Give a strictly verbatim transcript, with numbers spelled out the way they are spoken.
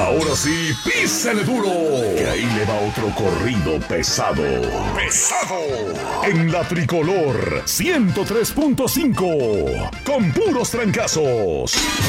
Ahora sí, písale duro, que ahí le va otro corrido pesado. ¡Pesado! En la Tricolor ciento tres punto cinco, con puros trancazos.